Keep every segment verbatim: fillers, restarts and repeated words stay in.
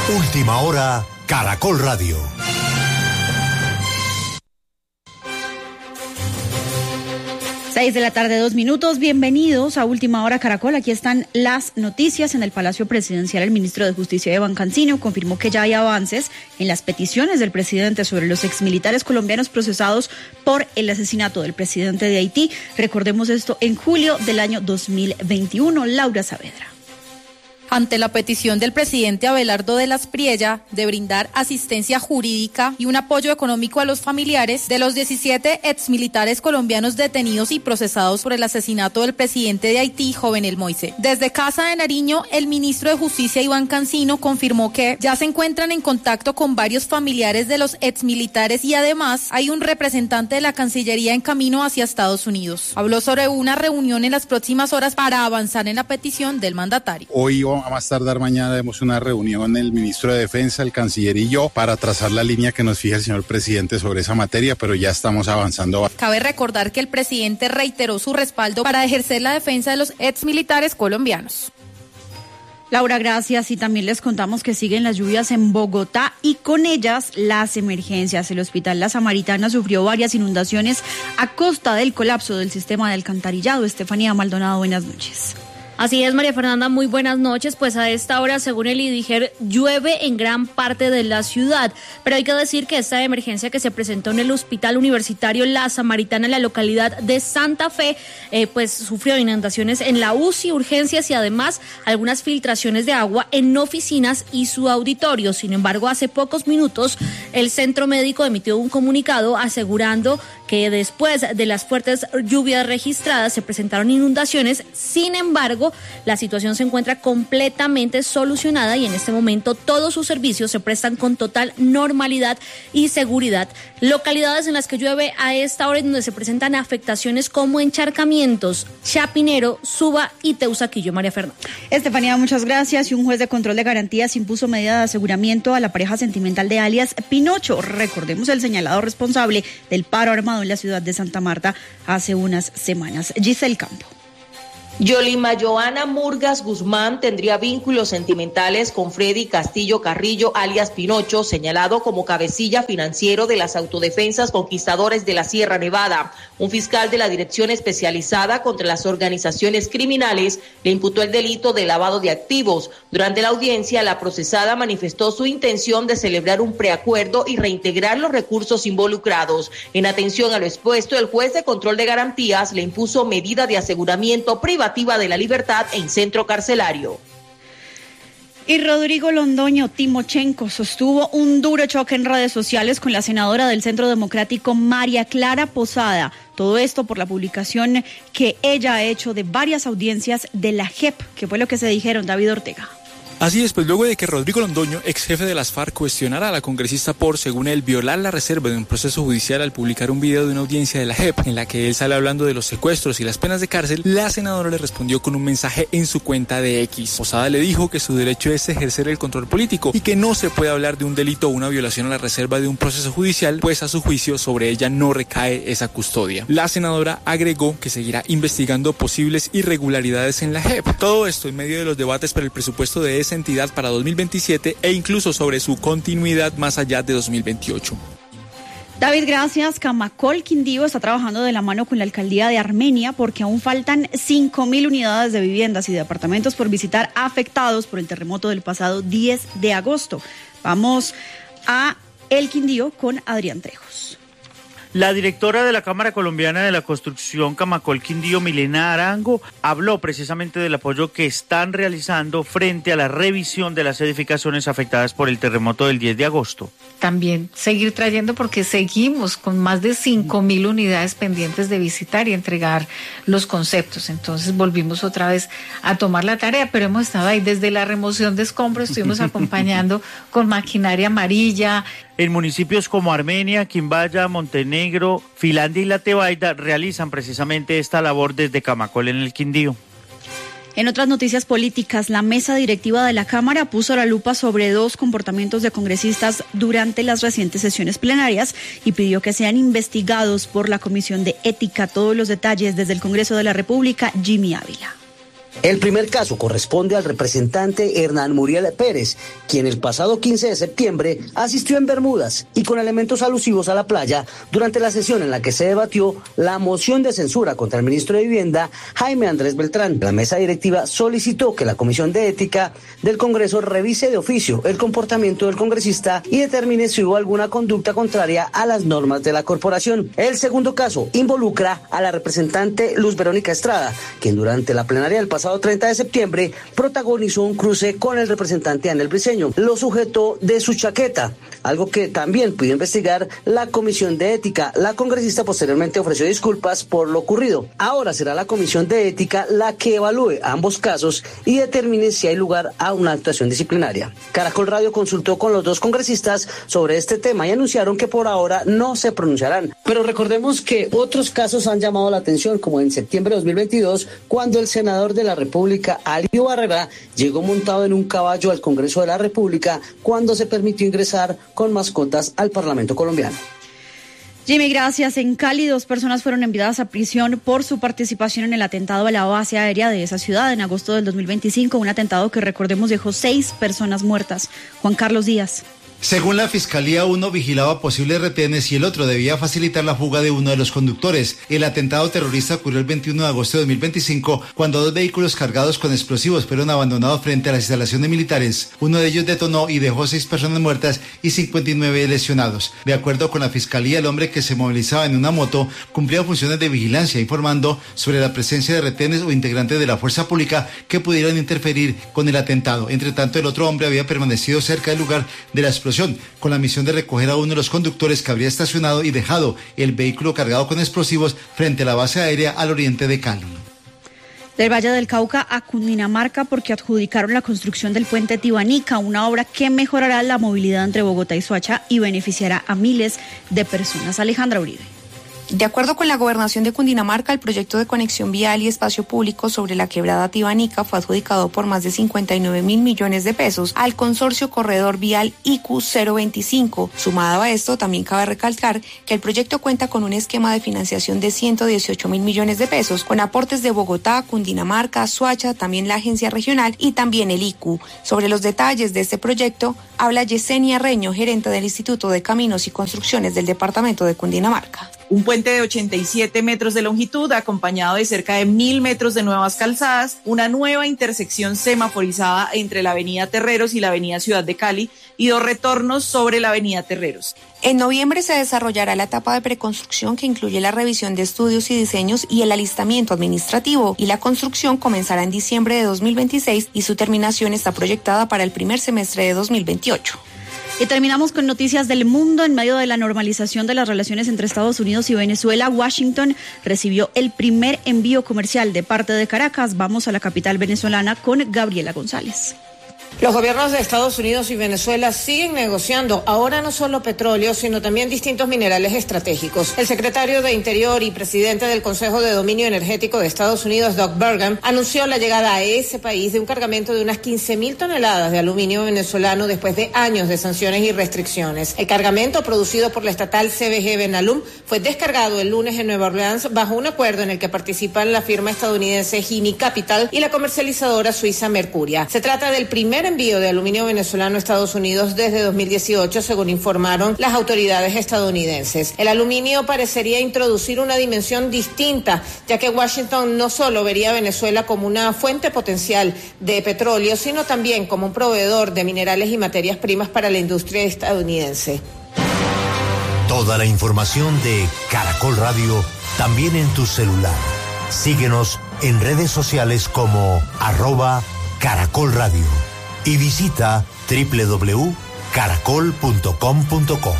Última hora, Caracol Radio. Seis de la tarde, dos minutos. Bienvenidos a Última Hora Caracol. Aquí están las noticias. En el Palacio Presidencial, el ministro de Justicia, Iván Cancino, confirmó que ya hay avances en las peticiones del presidente sobre los exmilitares colombianos procesados por el asesinato del presidente de Haití. Recordemos esto en julio del año dos mil veintiuno. Laura Saavedra. Ante la petición del presidente Abelardo de las Priella de brindar asistencia jurídica y un apoyo económico a los familiares de los diecisiete exmilitares colombianos detenidos y procesados por el asesinato del presidente de Haití, Jovenel Moise. Desde Casa de Nariño, el ministro de Justicia, Iván Cancino, confirmó que ya se encuentran en contacto con varios familiares de los exmilitares y además hay un representante de la Cancillería en camino hacia Estados Unidos. Habló sobre una reunión en las próximas horas para avanzar en la petición del mandatario. Hoy a más tardar mañana haremos una reunión el ministro de Defensa, el canciller y yo para trazar la línea que nos fija el señor presidente sobre esa materia, pero ya estamos avanzando. Cabe recordar que el presidente reiteró su respaldo para ejercer la defensa de los exmilitares colombianos. Laura, gracias. Y también les contamos que siguen las lluvias en Bogotá y con ellas las emergencias. El Hospital La Samaritana sufrió varias inundaciones a costa del colapso del sistema de alcantarillado. Estefanía Maldonado, buenas noches. Así es, María Fernanda, muy buenas noches. Pues a esta hora, según el IDIGER, llueve en gran parte de la ciudad, pero hay que decir que esta emergencia que se presentó en el Hospital Universitario La Samaritana en la localidad de Santa Fe, eh, pues sufrió inundaciones en la U C I, urgencias y además algunas filtraciones de agua en oficinas y su auditorio. Sin embargo, hace pocos minutos el centro médico emitió un comunicado asegurando que después de las fuertes lluvias registradas se presentaron inundaciones. Sin embargo, la situación se encuentra completamente solucionada y en este momento todos sus servicios se prestan con total normalidad y seguridad. Localidades en las que llueve a esta hora y donde se presentan afectaciones como encharcamientos: Chapinero, Suba y Teusaquillo. María Fernanda. Estefanía, muchas gracias. Y un juez de control de garantías impuso medida de aseguramiento a la pareja sentimental de alias Pinocho. Recordemos el señalado responsable del paro armado en la ciudad de Santa Marta hace unas semanas. Giselle Campo. Yolima Joana Murgas Guzmán tendría vínculos sentimentales con Freddy Castillo Carrillo, alias Pinocho, señalado como cabecilla financiero de las autodefensas Conquistadores de la Sierra Nevada. Un fiscal de la Dirección Especializada contra las Organizaciones Criminales le imputó el delito de lavado de activos. Durante la audiencia, la procesada manifestó su intención de celebrar un preacuerdo y reintegrar los recursos involucrados. En atención a lo expuesto, el juez de control de garantías le impuso medida de aseguramiento privativa de la libertad en centro carcelario. Y Rodrigo Londoño Timochenko sostuvo un duro choque en redes sociales con la senadora del Centro Democrático, María Clara Posada. Todo esto por la publicación que ella ha hecho de varias audiencias de la J E P, que fue lo que se dijeron. David Ortega. Así es, pues luego de que Rodrigo Londoño, ex jefe de las FARC, cuestionara a la congresista por, según él, violar la reserva de un proceso judicial al publicar un video de una audiencia de la J E P en la que él sale hablando de los secuestros y las penas de cárcel, la senadora le respondió con un mensaje en su cuenta de X. Posada le dijo que su derecho es ejercer el control político y que no se puede hablar de un delito o una violación a la reserva de un proceso judicial, pues a su juicio sobre ella no recae esa custodia. La senadora agregó que seguirá investigando posibles irregularidades en la J E P. Todo esto en medio de los debates para el presupuesto de esa entidad para dos mil veintisiete e incluso sobre su continuidad más allá de dos mil veintiocho. David, gracias. Camacol Quindío está trabajando de la mano con la alcaldía de Armenia porque aún faltan cinco mil unidades de viviendas y de apartamentos por visitar afectados por el terremoto del pasado diez de agosto. Vamos a El Quindío con Adrián Trejos. La directora de la Cámara Colombiana de la Construcción, Camacol Quindío, Milena Arango, habló precisamente del apoyo que están realizando frente a la revisión de las edificaciones afectadas por el terremoto del diez de agosto. También seguir trayendo porque seguimos con más de cinco mil unidades pendientes de visitar y entregar los conceptos. Entonces volvimos otra vez a tomar la tarea, pero hemos estado ahí desde la remoción de escombros, estuvimos acompañando con maquinaria amarilla. En municipios como Armenia, Quimbaya, Montenegro, Finlandia y La Tebaida realizan precisamente esta labor desde Camacol en el Quindío. En otras noticias políticas, la mesa directiva de la Cámara puso la lupa sobre dos comportamientos de congresistas durante las recientes sesiones plenarias y pidió que sean investigados por la Comisión de Ética. Todos los detalles desde el Congreso de la República, Jimmy Ávila. El primer caso corresponde al representante Hernán Muriel Pérez, quien el pasado quince de septiembre asistió en Bermudas y con elementos alusivos a la playa durante la sesión en la que se debatió la moción de censura contra el ministro de Vivienda, Jaime Andrés Beltrán. La mesa directiva solicitó que la Comisión de Ética del Congreso revise de oficio el comportamiento del congresista y determine si hubo alguna conducta contraria a las normas de la corporación. El segundo caso involucra a la representante Luz Verónica Estrada, quien durante la plenaria del pasado treinta de septiembre protagonizó un cruce con el representante Anel Briceño. Lo sujetó de su chaqueta, algo que también pudo investigar la Comisión de Ética. La congresista posteriormente ofreció disculpas por lo ocurrido. Ahora será la Comisión de Ética la que evalúe ambos casos y determine si hay lugar a una actuación disciplinaria. Caracol Radio consultó con los dos congresistas sobre este tema y anunciaron que por ahora no se pronunciarán. Pero recordemos que otros casos han llamado la atención, como en septiembre de dos mil veintidós, cuando el senador de la República, Alio Barrera, llegó montado en un caballo al Congreso de la República cuando se permitió ingresar con mascotas al Parlamento colombiano. Jimmy, gracias. En Cali, dos personas fueron enviadas a prisión por su participación en el atentado a la base aérea de esa ciudad en agosto del dos mil veinticinco, un atentado que, recordemos, dejó seis personas muertas. Juan Carlos Díaz. Según la Fiscalía, uno vigilaba posibles retenes y el otro debía facilitar la fuga de uno de los conductores. El atentado terrorista ocurrió el veintiuno de agosto de dos mil veinticinco, cuando dos vehículos cargados con explosivos fueron abandonados frente a las instalaciones militares. Uno de ellos detonó y dejó seis personas muertas y cincuenta y nueve lesionados. De acuerdo con la Fiscalía, el hombre que se movilizaba en una moto cumplía funciones de vigilancia, informando sobre la presencia de retenes o integrantes de la fuerza pública que pudieran interferir con el atentado. Entre tanto, el otro hombre había permanecido cerca del lugar de la explosión, con la misión de recoger a uno de los conductores que habría estacionado y dejado el vehículo cargado con explosivos frente a la base aérea al oriente de Cali. Del Valle del Cauca a Cundinamarca, porque adjudicaron la construcción del puente Tibanica, una obra que mejorará la movilidad entre Bogotá y Soacha y beneficiará a miles de personas. Alejandra Uribe. De acuerdo con la Gobernación de Cundinamarca, el proyecto de conexión vial y espacio público sobre la quebrada Tibanica fue adjudicado por más de cincuenta y nueve mil millones de pesos al consorcio Corredor Vial I Q cero veinticinco. Sumado a esto, también cabe recalcar que el proyecto cuenta con un esquema de financiación de ciento dieciocho mil millones de pesos, con aportes de Bogotá, Cundinamarca, Soacha, también la agencia regional y también el I Q. Sobre los detalles de este proyecto, habla Yesenia Reño, gerente del Instituto de Caminos y Construcciones del departamento de Cundinamarca. Un puente de ochenta y siete metros de longitud, acompañado de cerca de mil metros de nuevas calzadas, una nueva intersección semaforizada entre la avenida Terreros y la avenida Ciudad de Cali y dos retornos sobre la avenida Terreros. En noviembre se desarrollará la etapa de preconstrucción, que incluye la revisión de estudios y diseños y el alistamiento administrativo, y la construcción comenzará en diciembre de dos mil veintiséis y su terminación está proyectada para el primer semestre de dos mil veintiocho. Y terminamos con noticias del mundo. En medio de la normalización de las relaciones entre Estados Unidos y Venezuela, Washington recibió el primer envío comercial de parte de Caracas. Vamos a la capital venezolana con Gabriela González. Los gobiernos de Estados Unidos y Venezuela siguen negociando ahora no solo petróleo, sino también distintos minerales estratégicos. El secretario de Interior y presidente del Consejo de Dominio Energético de Estados Unidos, Doug Burgum, anunció la llegada a ese país de un cargamento de unas quince mil toneladas de aluminio venezolano después de años de sanciones y restricciones. El cargamento, producido por la estatal C B G Benalum, fue descargado el lunes en Nueva Orleans bajo un acuerdo en el que participan la firma estadounidense Gini Capital y la comercializadora suiza Mercuria. Se trata del primer envío de aluminio venezolano a Estados Unidos desde dos mil dieciocho, según informaron las autoridades estadounidenses. El aluminio parecería introducir una dimensión distinta, ya que Washington no solo vería a Venezuela como una fuente potencial de petróleo, sino también como un proveedor de minerales y materias primas para la industria estadounidense. Toda la información de Caracol Radio también en tu celular. Síguenos en redes sociales como arroba Caracol Radio. Y visita doble u doble u doble u punto caracol punto com punto co.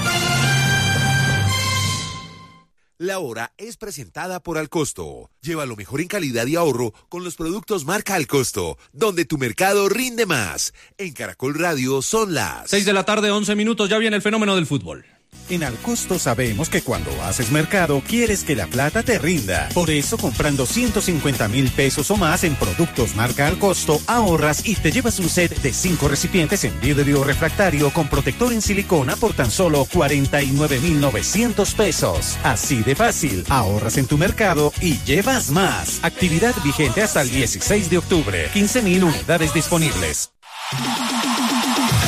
La hora es presentada por Alcosto. Lleva lo mejor en calidad y ahorro con los productos marca Alcosto, donde tu mercado rinde más. En Caracol Radio son las seis de la tarde, once minutos, ya viene el fenómeno del fútbol. En Alcosto sabemos que cuando haces mercado quieres que la plata te rinda. Por eso comprando ciento cincuenta mil pesos o más en productos marca Alcosto ahorras y te llevas un set de cinco recipientes en vidrio refractario con protector en silicona por tan solo cuarenta y nueve mil novecientos pesos. Así de fácil, ahorras en tu mercado y llevas más. Actividad vigente hasta el dieciséis de octubre. quince mil unidades disponibles.